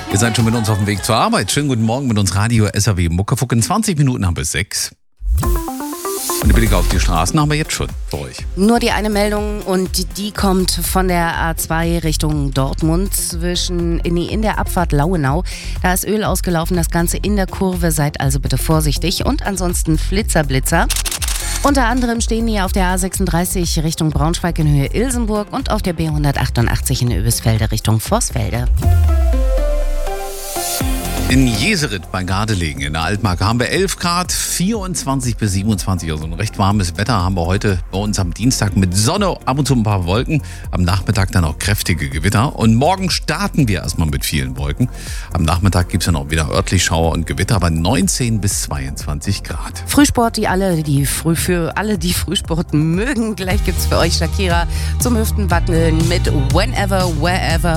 Ihr seid schon mit uns auf dem Weg zur Arbeit. Schönen guten Morgen mit uns Radio SAW Muckefuck. In 20 Minuten haben wir 6. Und den Blick auf die Straßen haben wir jetzt schon für euch. Nur die eine Meldung und die kommt von der A2 Richtung Dortmund in der Abfahrt Lauenau. Da ist Öl ausgelaufen, das Ganze in der Kurve, seid also bitte vorsichtig. Und ansonsten Blitzer. Unter anderem stehen hier auf der A36 Richtung Braunschweig in Höhe Ilsenburg und auf der B188 in Oebisfelde Richtung Vorsfelde. In Jeserit bei Gardelegen in der Altmark haben wir 11 Grad, 24 bis 27. Also ein recht warmes Wetter haben wir heute bei uns am Dienstag mit Sonne, ab und zu ein paar Wolken. Am Nachmittag dann auch kräftige Gewitter. Und morgen starten wir erstmal mit vielen Wolken. Am Nachmittag gibt es dann auch wieder örtlich Schauer und Gewitter, aber 19 bis 22 Grad. Frühsport, für alle, die Frühsport mögen. Gleich gibt's für euch Shakira zum Hüftenwackeln mit Whenever, Wherever.